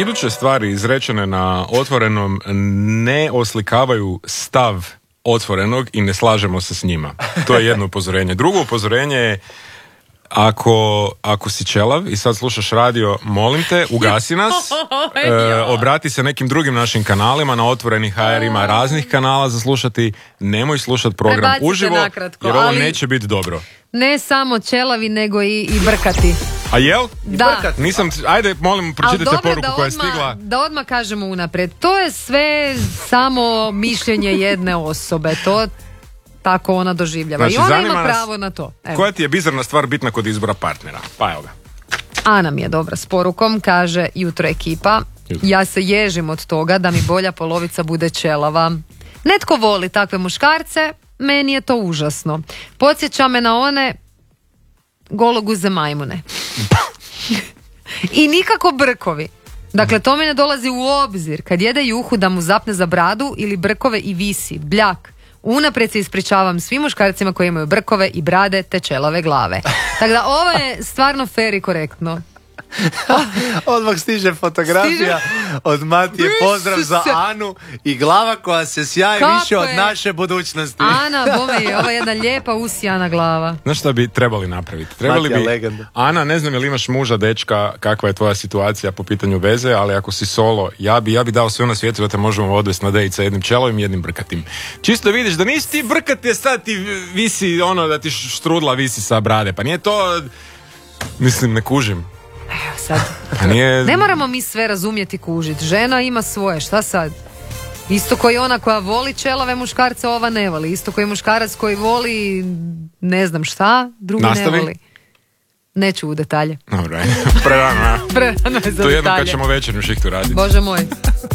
iduće stvari izrečene na Otvorenom ne oslikavaju stav Otvorenog i ne slažemo se s njima. To je jedno upozorenje. Drugo upozorenje je ako si čelav i sad slušaš radio, molim te, ugasi nas, obrati se nekim drugim našim kanalima, na Otvoreni HR ima raznih kanala za slušati, nemoj slušati program Prebacite uživo, nakratko, jer ovo ali neće biti dobro. Ne samo čelavi, nego i brkati. A jel? Da. Nisam, ajde, molim, pročitajte poruku koja je stigla. Da odmah kažemo unaprijed. To je sve samo mišljenje jedne osobe. To tako ona doživljava. Znači, i ona zanima ima nas pravo na to. Evo. Koja ti je bizarna stvar bitna kod izbora partnera? Pa evo ga. Ana mi je dobra s porukom, kaže: jutro ekipa, ja se ježim od toga da mi bolja polovica bude čelava. Netko voli takve muškarce, meni je to užasno. Podsjeća me na one gologuze majmune. I nikako brkovi. Dakle, to mi ne dolazi u obzir. Kad jede juhu da mu zapne za bradu ili brkove i visi, bljak. Unaprijed se ispričavam svim muškarcima koji imaju brkove i brade te čelave glave. Tako da ovo je stvarno fair i korektno. Odmah stiže fotografija od Matije, pozdrav za Anu i glava koja se sjaji Kako više od je? naše budućnosti. Ana, bome je ova jedna lijepa usijana glava. Znaš šta bi trebali napraviti? Trebali Matija bi, legenda. Ana, ne znam je li imaš muža, dečka, kakva je tvoja situacija po pitanju veze, ali ako si solo, ja bi dao sve na svijetu da te možemo odvesti na dejt sa jednim čelovim i jednim brkatim. Čisto vidiš da nisi ti brkat, je sad ti visi ono da ti štrudla visi sa brade, pa nije to, mislim, ne kužim. Evo sad. Nije... Ne moramo mi sve razumjeti, kužiti. Žena ima svoje, šta sad? Isto koji ona koja voli čelave muškarce, ova ne voli. Isto koji muškarac koji voli ne znam šta, drugi Nastavi. ne voli. Neću u detalje. Dobro, prerano, a? Prerano je za To jednom kad detalje. ćemo večernju šihtu raditi. Bože moj.